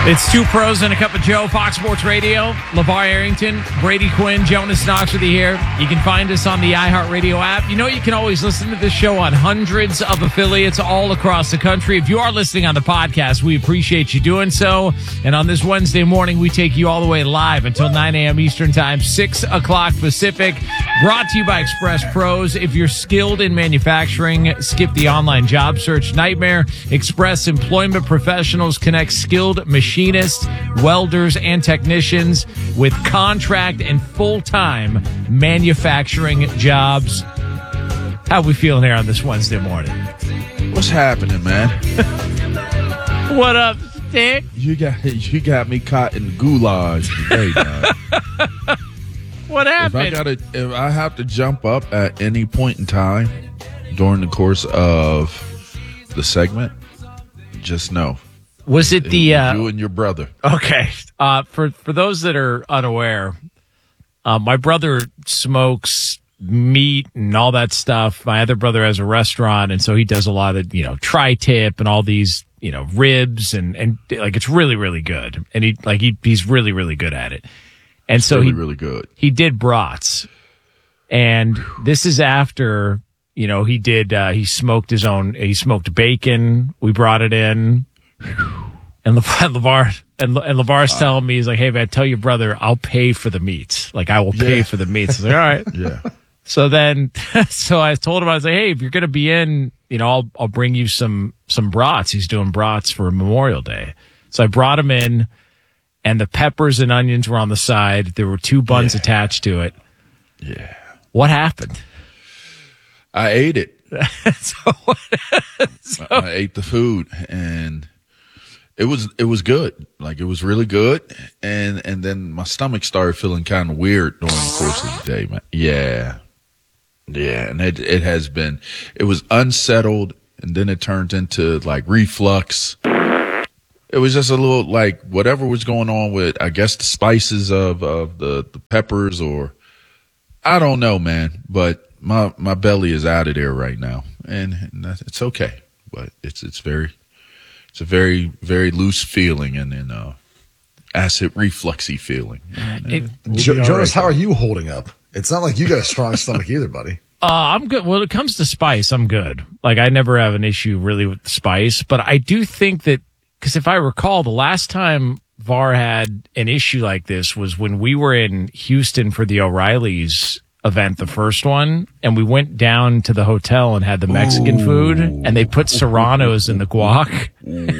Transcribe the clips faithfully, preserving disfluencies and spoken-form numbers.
It's Two Pros and a Cup of Joe, Fox Sports Radio. LeVar Arrington, Brady Quinn, Jonas Knox with you here. You can find us on the iHeartRadio app. You know you can always listen to this show on hundreds of affiliates all across the country. If you are listening on the podcast, we appreciate you doing so. And on this Wednesday morning, we take you all the way live until nine a.m. Eastern Time, six o'clock Pacific. Brought to you by Express Pros. If you're skilled in manufacturing, skip the online job search nightmare. Express Employment Professionals connect skilled machinists, welders, and technicians with contract and full-time manufacturing jobs. How we feeling here on this Wednesday morning? What's happening, man? What up, Stick? You got you got me caught in goulash today, man. What happened? If I gotta, if I have to jump up at any point in time during the course of the segment, just know. Was it the uh, you and your brother? Okay, uh, for for those that are unaware, uh, my brother smokes meat and all that stuff. My other brother has a restaurant, and so he does a lot of you know tri-tip and all these you know ribs and and like it's really really good. And he like he he's really really good at it. And so really, he really good. He did brats, and this is after you know he did. Uh, he smoked his own. He smoked bacon. We brought it in, and Le- LeVar and, Le- and LeVar's uh, telling me he's like, "Hey man, tell your brother I'll pay for the meats. Like I will pay yeah. for the meats." I was like, "All right." Yeah. So then, so I told him I was like, "Hey, if you're gonna be in, you know, I'll I'll bring you some some brats." He's doing brats for Memorial Day, so I brought him in. And the peppers and onions were on the side. There were two buns yeah. attached to it. Yeah. What happened? I ate it. so, so, I ate the food, and it was it was good. Like it was really good. And and then my stomach started feeling kind of weird during the course of the day, man. Yeah. Yeah. And it it has been. It was unsettled, and then it turned into like reflux. It was just a little like whatever was going on with, I guess, the spices of, of the, the peppers or I don't know, man. But my my belly is out of there right now, and, and it's okay. But it's it's very it's a very very loose feeling and then uh, acid refluxy feeling. It, we'll jo- Jonas, right, how are you holding up? It's not like you got a strong stomach either, buddy. Uh, I'm good. When it comes to spice, I'm good. Like I never have an issue really with spice, but I do think that. Because if I recall, the last time V A R had an issue like this was when we were in Houston for the O'Reilly's event, the first one, and we went down to the hotel and had the Mexican Ooh. food, and they put serranos in the guac.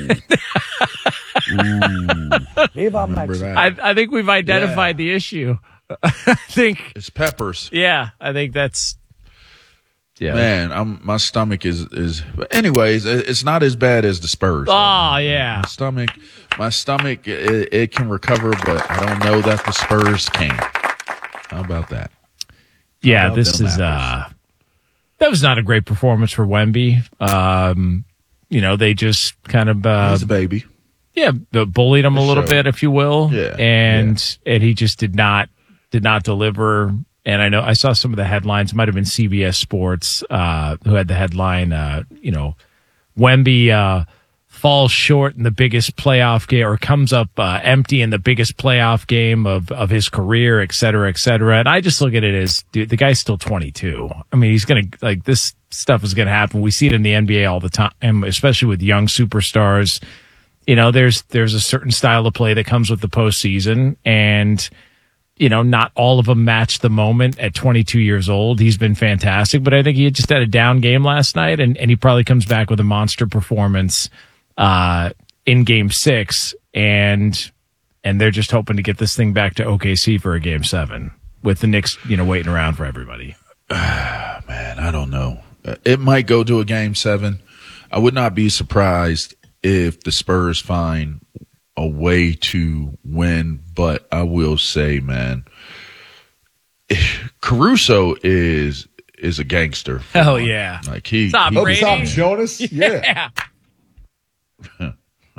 I, I think we've identified yeah. the issue. I think it's peppers. Yeah, I think that's. Yeah, man, I'm my stomach is is. But anyways, it's not as bad as the Spurs. Oh yeah, my stomach, my stomach, it, it can recover, but I don't know that the Spurs can. How about that? Yeah, this is uh, that was not a great performance for Wemby. Um, you know, they just kind of uh, he's a baby. Yeah, bullied him a little show. bit, if you will. Yeah, and yeah. and he just did not did not deliver. And I know I saw some of the headlines. It might have been C B S Sports uh, who had the headline, uh, you know, Wemby uh, falls short in the biggest playoff game or comes up uh, empty in the biggest playoff game of, of his career, et cetera, et cetera. And I just look at it as, dude, the guy's still twenty-two. I mean, he's going to, like, this stuff is going to happen. We see it in the N B A all the time, especially with young superstars. You know, there's there's a certain style of play that comes with the postseason, and you know, not all of them match the moment at twenty-two years old. He's been fantastic, but I think he just had a down game last night, and, and he probably comes back with a monster performance uh, in game six, and and they're just hoping to get this thing back to O K C for a game seven with the Knicks, you know, waiting around for everybody. Uh, man, I don't know. It might go to a game seven. I would not be surprised if the Spurs find a way to win, but I will say, man, Caruso is is a gangster. Hell yeah! Like he, stop, he stop, Jonas. Yeah. yeah.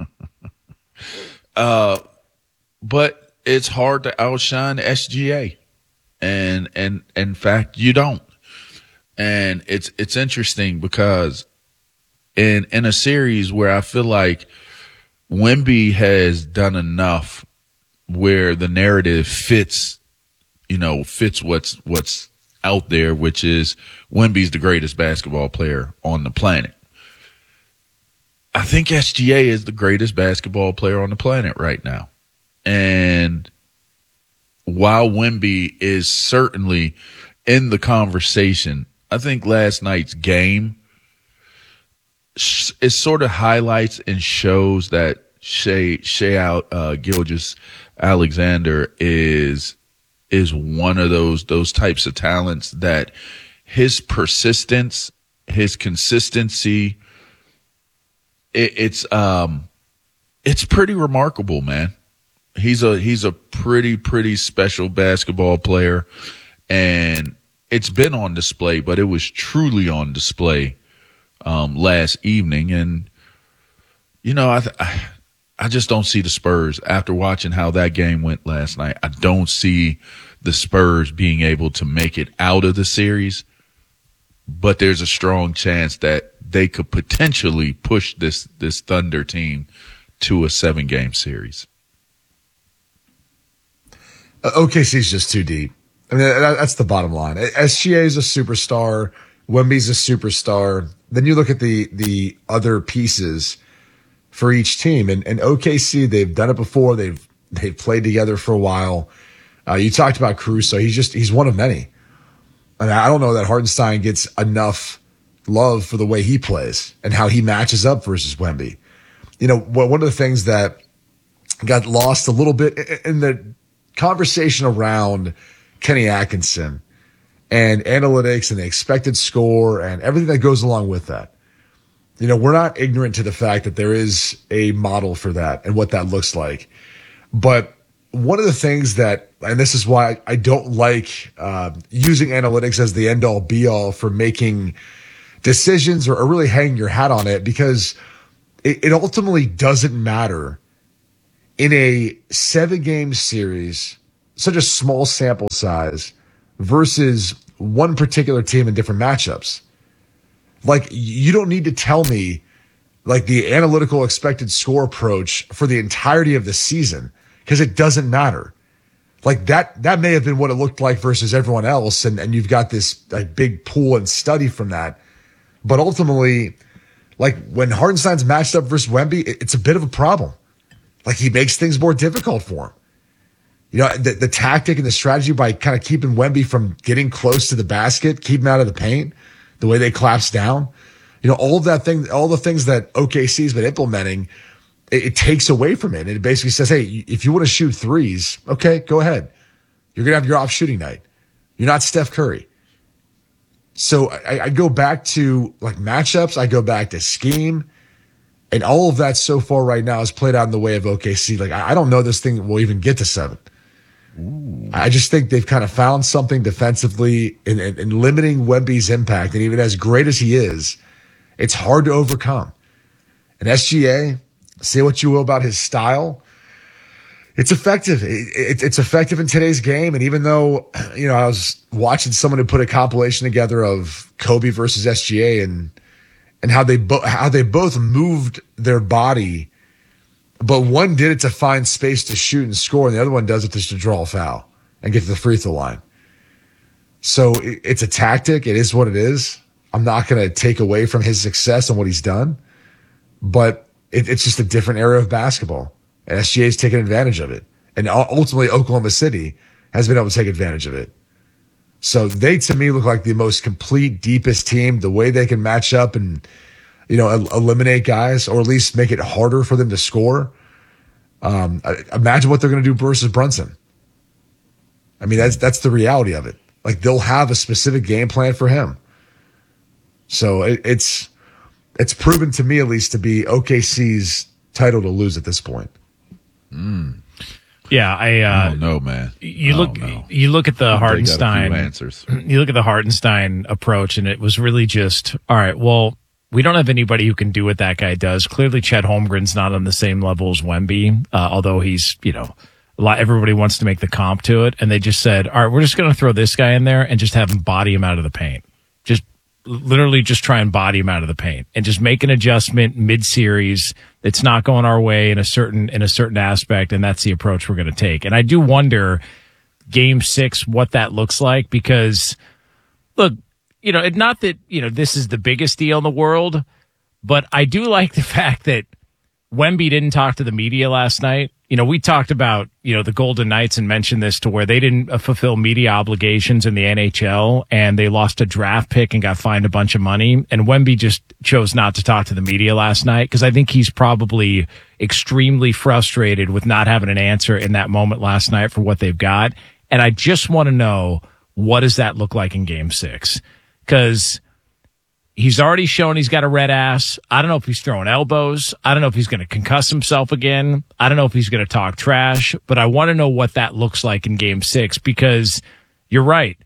uh, but it's hard to outshine S G A, and and in fact, you don't. And it's it's interesting because in in a series where I feel like Wemby has done enough where the narrative fits, you know, fits what's what's out there, which is Wemby's the greatest basketball player on the planet. I think S G A is the greatest basketball player on the planet right now. And while Wemby is certainly in the conversation, I think last night's game it sort of highlights and shows that Shea Shea out uh, Gilgeous-Alexander is is one of those those types of talents that his persistence, his consistency, it, it's um it's pretty remarkable, man. He's a he's a pretty pretty special basketball player, and it's been on display, but it was truly on display um, last evening. And you know, I, th- I I just don't see the Spurs after watching how that game went last night. I don't see the Spurs being able to make it out of the series, but there's a strong chance that they could potentially push this this Thunder team to a seven game series. Uh, O K C is just too deep. I mean, that, that's the bottom line. S G A is a superstar. Wemby's a superstar. Then you look at the the other pieces for each team, and, and O K C, they've done it before. They've they've played together for a while. Uh, you talked about Caruso. He's just he's one of many. And I don't know that Hartenstein gets enough love for the way he plays and how he matches up versus Wemby. You know, one of the things that got lost a little bit in the conversation around Kenny Atkinson and analytics and the expected score and everything that goes along with that. You know, we're not ignorant to the fact that there is a model for that and what that looks like. But one of the things that, and this is why I don't like uh, using analytics as the end all be all for making decisions or, or really hanging your hat on it, because it, it ultimately doesn't matter in a seven game series, such a small sample size versus one particular team in different matchups. Like, you don't need to tell me like the analytical expected score approach for the entirety of the season, because it doesn't matter. Like that, that may have been what it looked like versus everyone else. And, and you've got this like big pool and study from that. But ultimately, like when Hartenstein's matched up versus Wemby, it, it's a bit of a problem. Like he makes things more difficult for him. You know, the, the tactic and the strategy by kind of keeping Wemby from getting close to the basket, keep him out of the paint, the way they collapse down, you know, all of that thing, all the things that O K C's been implementing, it, it takes away from it. And it basically says, hey, if you want to shoot threes, okay, go ahead. You're going to have your off shooting night. You're not Steph Curry. So I, I go back to like matchups. I go back to scheme. And all of that so far right now is played out in the way of O K C. Like, I don't know this thing will even get to seven. Ooh. I just think they've kind of found something defensively in, in, in limiting Wemby's impact. And even as great as he is, it's hard to overcome. And S G A, say what you will about his style, it's effective. It, it, it's effective in today's game. And even though, you know, I was watching someone who put a compilation together of Kobe versus S G A and and how they both how they both moved their body, but one did it to find space to shoot and score, and the other one does it just to draw a foul and get to the free throw line. So it, it's a tactic. It is what it is. I'm not going to take away from his success and what he's done, but it, it's just a different era of basketball, and S G A's taken advantage of it, and ultimately Oklahoma City has been able to take advantage of it. So they, to me, look like the most complete, deepest team. The way they can match up and, you know, el- eliminate guys, or at least make it harder for them to score. Um, imagine what they're going to do versus Brunson. I mean, that's that's the reality of it. Like, they'll have a specific game plan for him. So it, it's it's proven to me, at least, to be O K C's title to lose at this point. Mm. Yeah, I uh, don't know, man. You I look, don't know. you look at the Hartenstein answers. You look at the Hartenstein approach, and it was really just, all right, well, we don't have anybody who can do what that guy does. Clearly, Chet Holmgren's not on the same level as Wemby, uh, although he's, you know, a lot. Everybody wants to make the comp to it, and they just said, all right, we're just going to throw this guy in there and just have him body him out of the paint. Just literally just try and body him out of the paint and just make an adjustment mid-series it's not going our way in a certain in a certain aspect, and that's the approach we're going to take. And I do wonder, Game Six, what that looks like, because look, you know, it, not that you know this is the biggest deal in the world, but I do like the fact that Wemby didn't talk to the media last night. You know, we talked about, you know, the Golden Knights and mentioned this to where they didn't uh, fulfill media obligations in the N H L and they lost a draft pick and got fined a bunch of money. And Wemby just chose not to talk to the media last night because I think he's probably extremely frustrated with not having an answer in that moment last night for what they've got. And I just want to know, what does that look like in Game Six? Because he's already shown he's got a red ass. I don't know if he's throwing elbows. I don't know if he's going to concuss himself again. I don't know if he's going to talk trash, but I want to know what that looks like in Game Six, because you're right.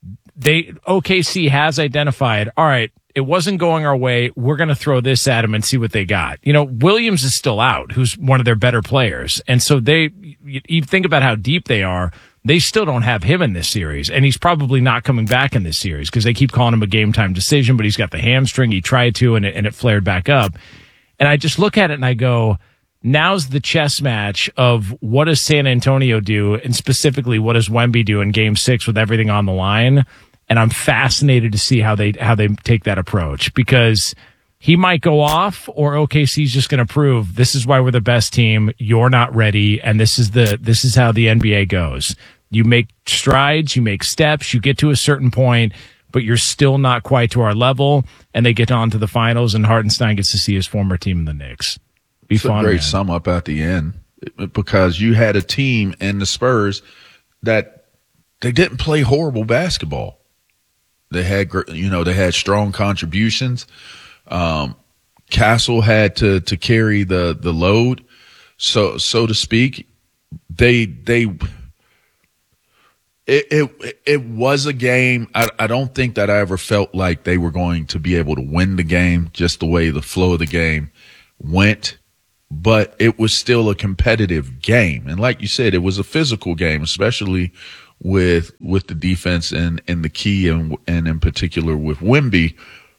They O K C has identified, all right, it wasn't going our way. We're going to throw this at him and see what they got. You know, Williams is still out, who's one of their better players. And so they, you, you think about how deep they are. They still don't have him in this series, and he's probably not coming back in this series because they keep calling him a game time decision, but he's got the hamstring. He tried to, and it, and it flared back up. And I just look at it and I go, now's the chess match of what does San Antonio do, and specifically what does Wemby do in Game Six with everything on the line. And I'm fascinated to see how they how they take that approach, because he might go off, or O K C's just going to prove this is why we're the best team. You're not ready, and this is the this is how the N B A goes. You make strides, you make steps, you get to a certain point, but you're still not quite to our level. And they get on to the finals, and Hartenstein gets to see his former team in the Knicks. Be it's fun, a great man. sum up at the end, because you had a team in the Spurs that they didn't play horrible basketball. They had, you know, they had strong contributions. Um, Castle had to, to carry the, the load, so, so to speak. They, they, it, it, it was a game. I, I don't think that I ever felt like they were going to be able to win the game just the way the flow of the game went, but it was still a competitive game. And like you said, it was a physical game, especially with, with the defense and, and the key, and, and in particular with Wemby.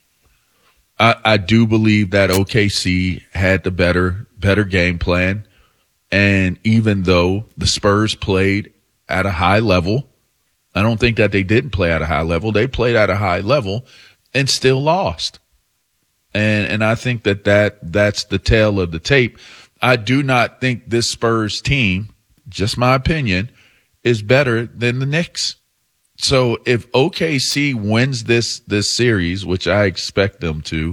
I, I do believe that O K C had the better, better game plan. And even though the Spurs played at a high level, I don't think that they didn't play at a high level. They played at a high level and still lost. And, and I think that, that that's the tale of the tape. I do not think this Spurs team, just my opinion, is better than the Knicks. So if O K C wins this, this series, which I expect them to,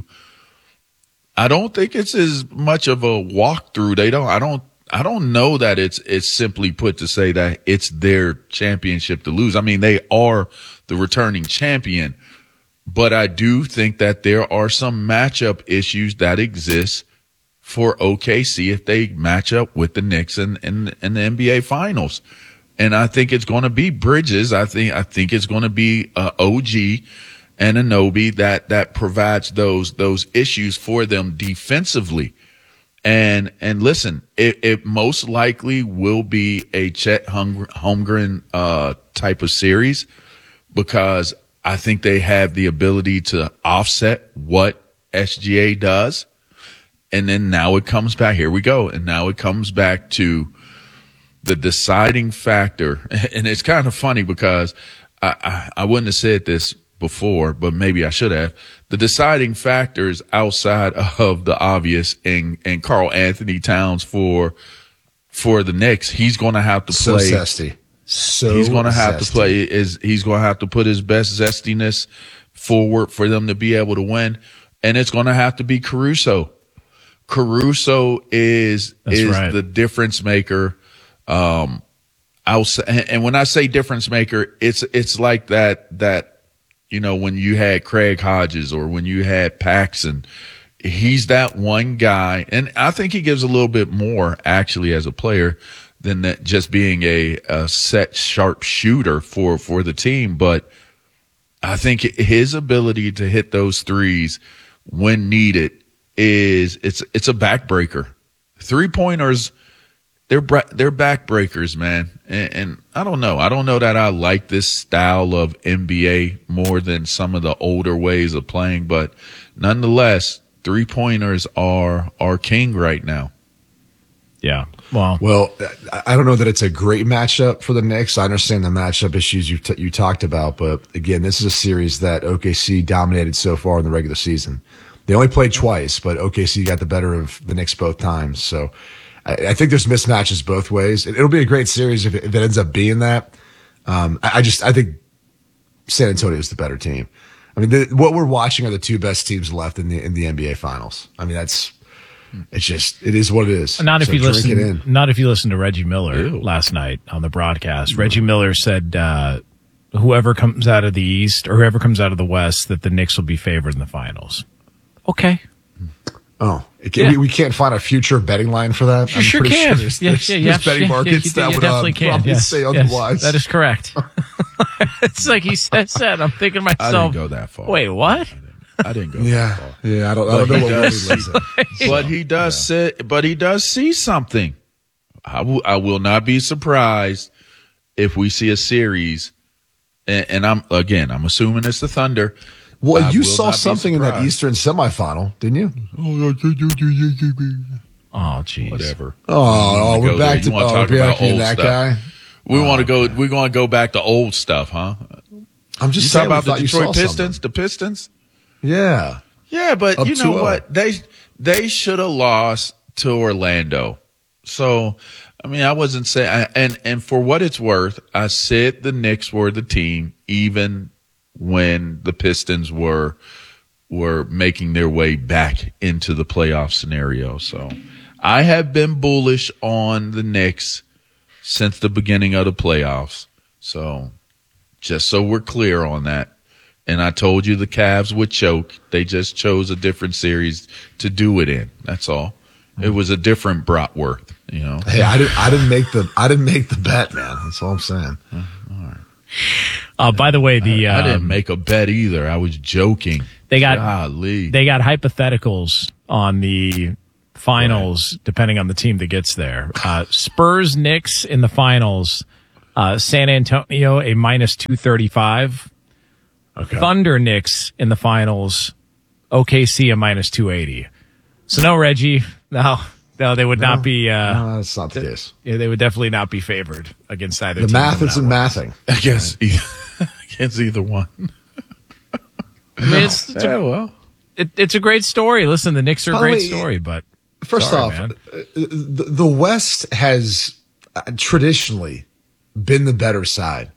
I don't think it's as much of a walkthrough. They don't, I don't, I don't know that it's, it's simply put to say that it's their championship to lose. I mean, they are the returning champion, but I do think that there are some matchup issues that exist for O K C if they match up with the Knicks in, in, in the N B A finals. And I think it's going to be Bridges. I think, I think it's going to be uh, O G and Anunoby that, that provides those, those issues for them defensively. And, and listen, it, it most likely will be a Chet Holmgren, uh, type of series, because I think they have the ability to offset what S G A does. And then now it comes back. Here we go. And now it comes back to the deciding factor. And it's kind of funny because I, I, I wouldn't have said this before, but maybe I should have. The deciding factors outside of the obvious, and, and Karl Anthony Towns for, for the Knicks, he's going to have to So play. zesty. So he's going to have zesty. to play is he's going to have to put his best zestiness forward for them to be able to win. And it's going to have to be Caruso. Caruso is, That's is right. the difference maker. Um, outside, and, and when I say difference maker, it's, it's like that, that, you know, when you had Craig Hodges or when you had Paxson, he's that one guy. And I think he gives a little bit more actually as a player than that just being a, a set sharp shooter for, for the team. But I think his ability to hit those threes when needed is, it's, it's a backbreaker. Three pointers, they're, they're backbreakers, man. And, and I don't know. I don't know that I like this style of N B A more than some of the older ways of playing, but nonetheless, three pointers are are king right now. Yeah. Well, Well, I I don't know that it's a great matchup for the Knicks. I understand the matchup issues you t- you talked about, but again, this is a series that O K C dominated so far in the regular season. They only played twice, but O K C got the better of the Knicks both times. So I, I think there's mismatches both ways. It, it'll be a great series if it, if it ends up being that. Um, I, I just I think San Antonio is the better team. I mean, the, what we're watching are the two best teams left in the in the N B A Finals. I mean, that's it's just it is what it is. not if So you drink it listen. in. Not if you listen to Reggie Miller Ew. last night on the broadcast. Reggie Miller said, uh, "Whoever comes out of the East or whoever comes out of the West, that the Knicks will be favored in the finals." Okay, Oh, it can, Yeah. we, we can't find a future betting line for that. you sure pretty can. there's, Yeah, there's, yeah, there's yeah, betting yeah, markets you, that you would definitely um, can. probably Yes, say yes, otherwise. that is correct. It's like he said. said I'm thinking to I myself, didn't go that far. wait, what? I didn't go that yeah, far. yeah. I don't, I don't But know he what does really lives in. But he does say, but he does see something. I will, I will not be surprised if we see a series. And, and I'm again, I'm assuming it's the Thunder. Well, I you will saw not be something in that surprised. Eastern semifinal, didn't you? Oh, jeez. Whatever. Oh, oh go we're there. back You to wanna oh, talk we're about back to old that stuff. guy. We want to go. We want to go back to old stuff, huh? I'm You just talk saying, we about the thought you saw Detroit Pistons. something. The Pistons. Yeah, Yeah, but Up you know two oh. what? They they should have lost to Orlando. So, I mean, I wasn't saying, and and for what it's worth, I said the Knicks were the team, even when the Pistons were were making their way back into the playoff scenario. So, I have been bullish on the Knicks since the beginning of the playoffs. So, just so we're clear on that. And I told you the Cavs would choke. They just chose a different series to do it in. That's all. It was a different Bratworth, you know. hey, I didn't. I didn't make the. I didn't make the bet, man. That's all I'm saying. Uh, by the way, the I didn't um, make a bet either. I was joking. they got Golly. they got hypotheticals on the finals, depending on the team that gets there. Uh, Spurs, Knicks in the finals. Uh, San Antonio a minus two thirty five. Okay. Thunder, Knicks in the finals. O K C a minus two eighty. So no, Reggie. No, no, they would not be. Uh, No, that's not the case. yeah, they would definitely not be favored against either. The team math from isn't that mathing. against, either, against either one. one. I mean, it's, it's, Yeah, a, well. it, it's a great story. Listen, the Knicks are a By the great way, story, but First sorry, off, man. uh, the, the West has uh, traditionally been the better side.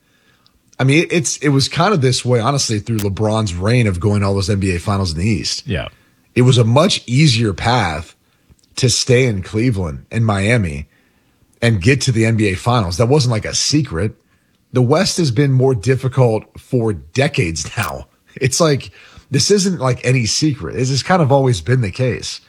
I mean, it's it was kind of this way, honestly, through LeBron's reign of going all those N B A finals in the East. Yeah. It was a much easier path to stay in Cleveland and Miami and get to the N B A finals. That wasn't like a secret. The West has been more difficult for decades now. It's like, this isn't like any secret. This has kind of always been the case.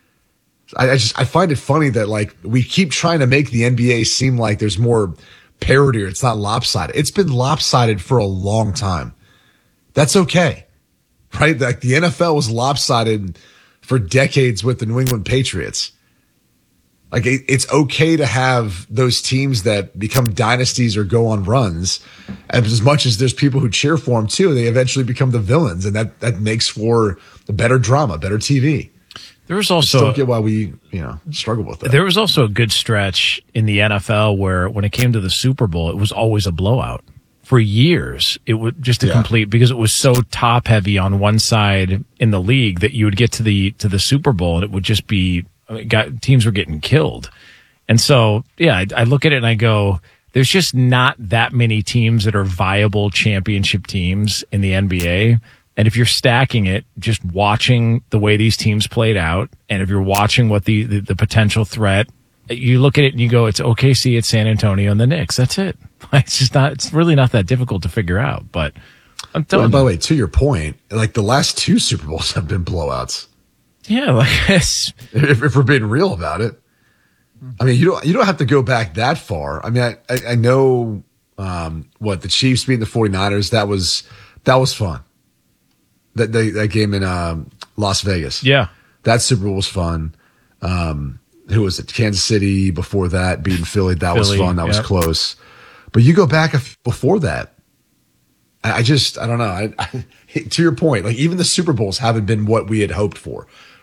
I, I just, I find it funny that like we keep trying to make the N B A seem like there's more parity or it's not lopsided. It's been lopsided for a long time. That's okay. Right? Like the N F L was lopsided for decades with the New England Patriots. Like it, it's okay to have those teams that become dynasties or go on runs. And as much as there's people who cheer for them too, they eventually become the villains, and that that makes for a better drama, better T V. There was I also don't get why we, you know, struggle with that. there was also a good stretch in the N F L where when it came to the Super Bowl, it was always a blowout. For years, it would just a Yeah. complete because it was so top heavy on one side in the league that you would get to the to the Super Bowl and it would just be I mean, got, teams were getting killed. And so, yeah, I, I look at it and I go, there's just not that many teams that are viable championship teams in the N B A. And if you're stacking it, just watching the way these teams played out, and if you're watching what the, the, the potential threat, you look at it and you go, it's O K C, it's San Antonio, and the Knicks. That's it. It's just not, it's really not that difficult to figure out. But I'm Well, telling by the you, way, to your point, like the last two Super Bowls have been blowouts. yeah, like it's, If, if we're being real about it, I mean, you don't you don't have to go back that far. I mean, I I, I know um, what the Chiefs beating the 49ers. That was that was fun. That they, that game in um, Las Vegas. yeah. That Super Bowl was fun. Um, who was it? Kansas City before that, beating Philly. That was Philly, fun. That was yep. close. But you go back a f- before that. I, I just, I don't know. I, I, to your point, like even the Super Bowls haven't been what we had hoped for.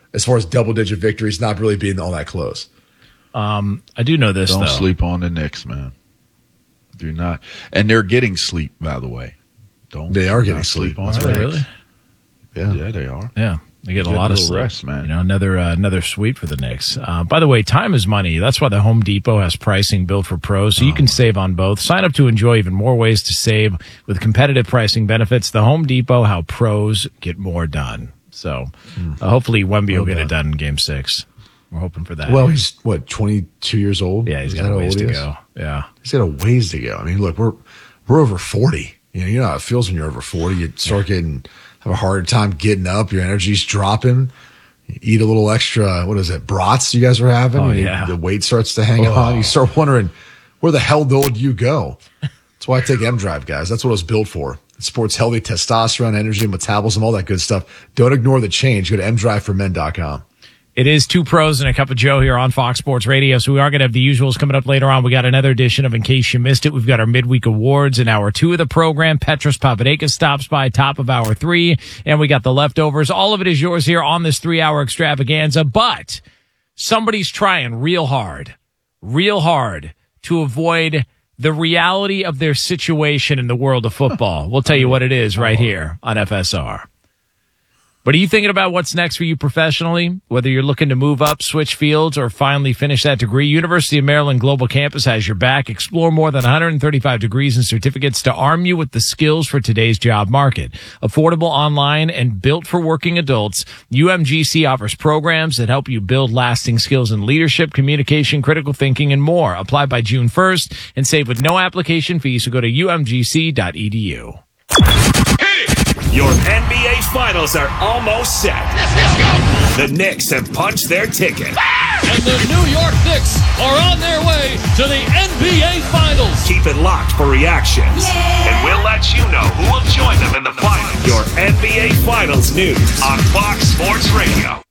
as far as double digit victories not really being all that close. Um, I do know this Don't though. sleep on the Knicks, man. Do not. And they're getting sleep, by the way. Don't. They are do getting not sleep. on That's the right. Knicks. Really? Yeah, yeah, they are. Yeah. They get a Get lot a of little sleep, rest, man. You know, another uh, another sweep for the Knicks. Uh, by the way, time is money. That's why the Home Depot has pricing built for pros, so you can save on both. Sign up to enjoy even more ways to save with competitive pricing benefits. The Home Depot, how pros get more done. So uh, hopefully Wemby will get it done in Game Six. We're hoping for that. Well, he's what, twenty-two years old? yeah, he's Is got that a how ways old to he is? go. Yeah. He's got a ways to go. I mean, look, we're we're over forty. You know, you know how it feels when you're over forty. You start getting have a hard time getting up. Your energy's dropping. You eat a little extra. What is it? Brats you guys are having. Oh, You- yeah. The weight starts to hang Oh. on. You start wondering where the hell do you go. That's why I take M Drive, guys. That's what it was built for. It supports healthy testosterone, energy, metabolism, all that good stuff. Don't ignore the change. Go to m drive for men dot com. It is Two Pros and a Cup of Joe here on Fox Sports Radio. So we are going to have the usuals coming up later on. We got another edition of In Case You Missed It. We've got our midweek awards in hour two of the program. Petros Papadakis stops by top of hour three. And we got the leftovers. All of it is yours here on this three hour extravaganza. But somebody's trying real hard, real hard to avoid the reality of their situation in the world of football. We'll tell you what it is right here on F S R. But are you thinking about what's next for you professionally? Whether you're looking to move up, switch fields, or finally finish that degree, University of Maryland Global Campus has your back. Explore more than one hundred thirty-five degrees and certificates to arm you with the skills for today's job market. Affordable, online, and built for working adults, U M G C offers programs that help you build lasting skills in leadership, communication, critical thinking, and more. Apply by June first and save with no application fee, so go to u m g c dot e d u. Your N B A Finals are almost set. The Knicks have punched their ticket. And the New York Knicks are on their way to the N B A Finals. Keep it locked for reactions. Yeah. And we'll let you know who will join them in the finals. Your N B A Finals news on Fox Sports Radio.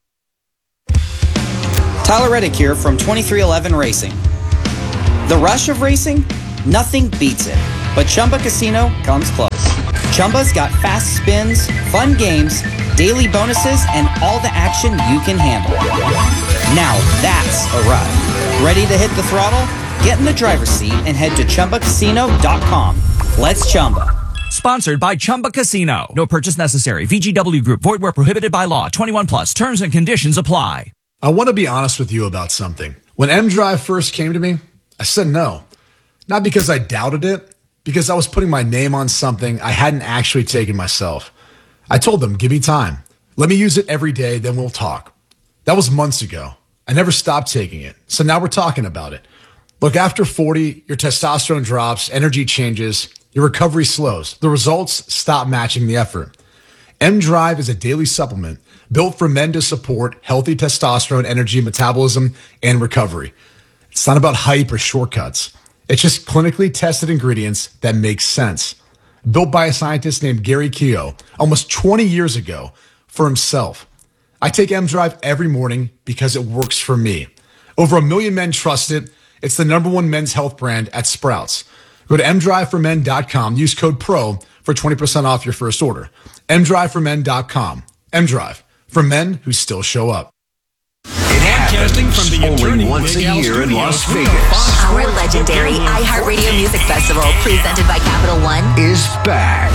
Tyler Reddick here from twenty-three eleven Racing. The rush of racing? Nothing beats it. But Chumba Casino comes close. Chumba's got fast spins, fun games, daily bonuses, and all the action you can handle. Now that's a ride. Ready to hit the throttle? Get in the driver's seat and head to chumba casino dot com. Let's Chumba. Sponsored by Chumba Casino. No purchase necessary. V G W Group. Void where prohibited by law. twenty-one plus. Terms and conditions apply. I want to be honest with you about something. When M Drive first came to me, I said no. Not because I doubted it, because I was putting my name on something I hadn't actually taken myself. I told them, give me time. Let me use it every day, then we'll talk. That was months ago. I never stopped taking it. So now we're talking about it. Look, after forty, your testosterone drops, energy changes, your recovery slows. The results stop matching the effort. M Drive is a daily supplement built for men to support healthy testosterone, energy, metabolism, and recovery. It's not about hype or shortcuts. It's just clinically tested ingredients that make sense. Built by a scientist named Gary Keogh almost twenty years ago for himself. I take M Drive every morning because it works for me. Over a million men trust it. It's the number one men's health brand at Sprouts. Go to m drive for men dot com. Use code PRO for twenty percent off your first order. m drive for men dot com. M-Drive, for men who still show up. Broadcasting from the only once a year in Las Vegas. Our legendary iHeartRadio Music Festival, presented by Capital One, Is back.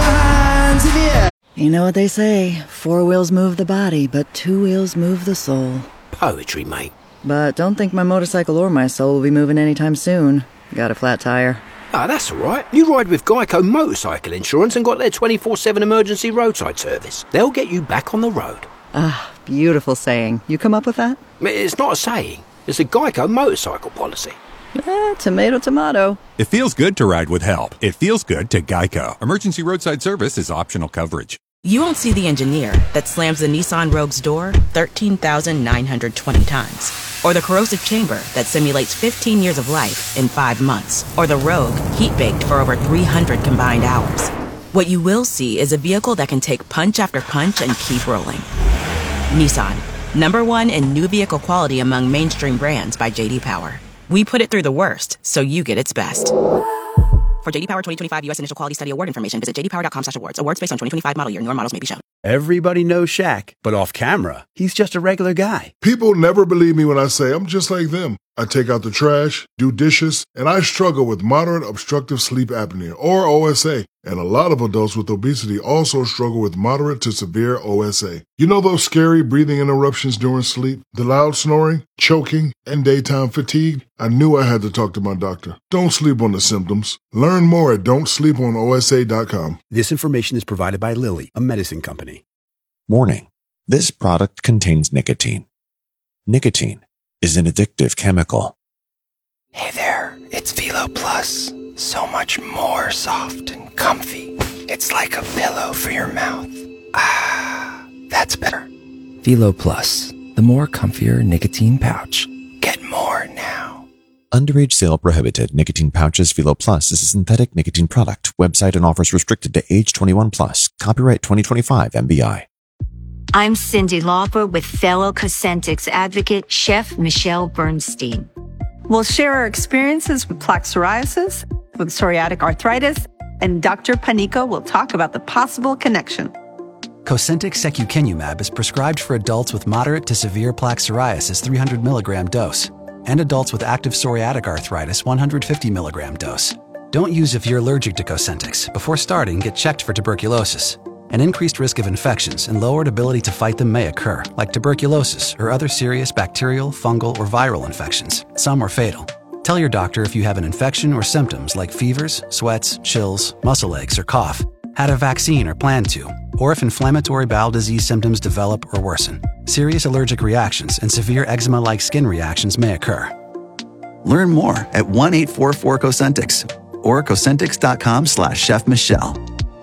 You know what they say, four wheels move the body, but two wheels move the soul. Poetry, mate. But don't think my motorcycle or my soul will be moving anytime soon. Got a flat tire. Ah, that's all right. You ride with Geico Motorcycle Insurance and got their twenty-four seven emergency roadside service. They'll get you back on the road. Ah, beautiful saying. You come up with that? It's not a saying. It's a Geico motorcycle policy. Eh, tomato, tomato. It feels good to ride with help. It feels good to Geico. Emergency roadside service is optional coverage. You won't see the engineer that slams the Nissan Rogue's door thirteen thousand nine hundred twenty times. Or the corrosive chamber that simulates fifteen years of life in five months. Or the Rogue heat-baked for over three hundred combined hours. What you will see is a vehicle that can take punch after punch and keep rolling. Nissan, number one in new vehicle quality among mainstream brands by J D Power. We put it through the worst, so you get its best. For J D Power twenty twenty-five U S Initial Quality Study Award information, visit j d power dot com slash awards. Awards based on twenty twenty-five model year. Newer models may be shown. Everybody knows Shaq, but off camera, he's just a regular guy. People never believe me when I say I'm just like them. I take out the trash, do dishes, and I struggle with moderate obstructive sleep apnea, or O S A. And a lot of adults with obesity also struggle with moderate to severe O S A. You know those scary breathing interruptions during sleep, the loud snoring, choking, and daytime fatigue? I knew I had to talk to my doctor. Don't sleep on the symptoms. Learn more at don't sleep on O S A dot com. This information is provided by Lilly, a medicine company. Warning. This product contains nicotine. Nicotine is an addictive chemical. Hey there, it's Velo Plus. So much more soft and comfy. It's like a pillow for your mouth. Ah, that's better. Velo Plus, the more comfier nicotine pouch. Get more now. Underage sale prohibited. Nicotine pouches. Velo Plus is a synthetic nicotine product. Website and offers restricted to age twenty-one plus. Copyright twenty twenty-five M B I. I'm Cindy Lauper with fellow Cosentix advocate, Chef Michelle Bernstein. We'll share our experiences with plaque psoriasis, with psoriatic arthritis, and Doctor Panico will talk about the possible connection. Cosentix secukinumab is prescribed for adults with moderate to severe plaque psoriasis three hundred milligram dose and adults with active psoriatic arthritis one hundred fifty milligram dose. Don't use if you're allergic to Cosentix. Before starting, get checked for tuberculosis. An increased risk of infections and lowered ability to fight them may occur, like tuberculosis or other serious bacterial, fungal, or viral infections. Some are fatal. Tell your doctor if you have an infection or symptoms like fevers, sweats, chills, muscle aches, or cough, had a vaccine or plan to, or if inflammatory bowel disease symptoms develop or worsen. Serious allergic reactions and severe eczema-like skin reactions may occur. Learn more at one eight four four Cosentix or Cosentix dot com slash Chef Michelle.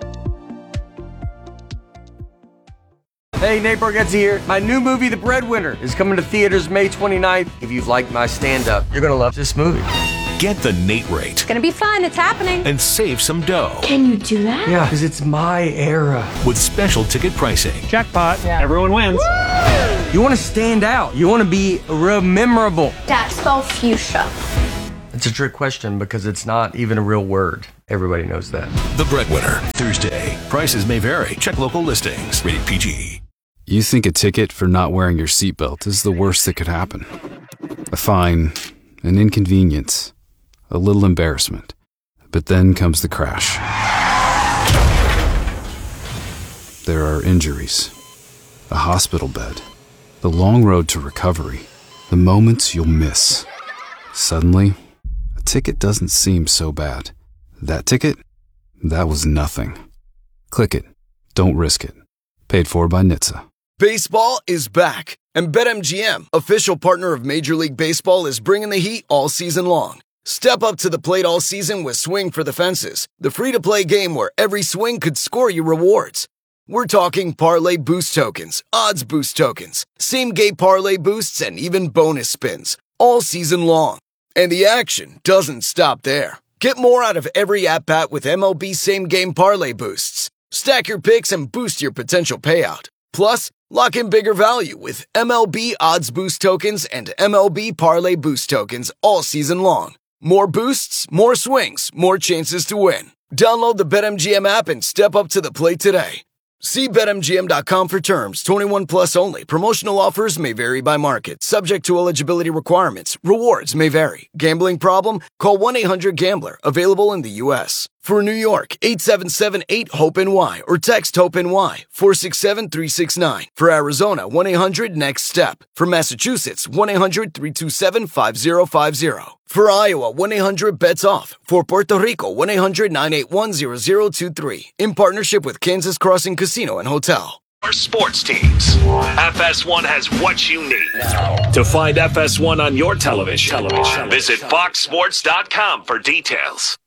Hey, Nate Bargatze here. My new movie, The Breadwinner, is coming to theaters May twenty-ninth. If you've liked my stand-up, you're going to love this movie. Get the Nate rate. It's going to be fun. It's happening. And save some dough. Can you do that? Yeah, because it's my era. With special ticket pricing. Jackpot. Yeah. Everyone wins. Woo! You want to stand out. You want to be memorable. Dad, spell fuchsia. It's a trick question because it's not even a real word. Everybody knows that. The Breadwinner, Thursday. Prices may vary. Check local listings. Rated P G. You think a ticket for not wearing your seatbelt is the worst that could happen. A fine, an inconvenience, a little embarrassment. But then comes the crash. There are injuries, a hospital bed, the long road to recovery, the moments you'll miss. Suddenly, a ticket doesn't seem so bad. That ticket? That was nothing. Click it. Don't risk it. Paid for by N H T S A. Baseball is back, and BetMGM, official partner of Major League Baseball, is bringing the heat all season long. Step up to the plate all season with Swing for the Fences, the free-to-play game where every swing could score you rewards. We're talking parlay boost tokens, odds boost tokens, same-game parlay boosts, and even bonus spins, all season long. And the action doesn't stop there. Get more out of every at-bat with M L B same-game parlay boosts. Stack your picks and boost your potential payout. Plus, lock in bigger value with M L B Odds Boost Tokens and M L B Parlay Boost Tokens all season long. More boosts, more swings, more chances to win. Download the BetMGM app and step up to the plate today. See Bet M G M dot com for terms. twenty-one plus only. Promotional offers may vary by market. Subject to eligibility requirements. Rewards may vary. Gambling problem? Call one eight hundred gambler. Available in the U S For New York, eight seven seven eight hope N Y or text HOPE-NY four six seven three six nine. For Arizona, one eight hundred next step. For Massachusetts, one eight hundred three two seven five zero five zero. For Iowa, one eight hundred bets off. For Puerto Rico, one eight hundred nine eight one zero zero two three. In partnership with Kansas Crossing Casino and Hotel. Our sports teams. F S one has what you need. To find F S one on your television, television. Visit fox sports dot com for details.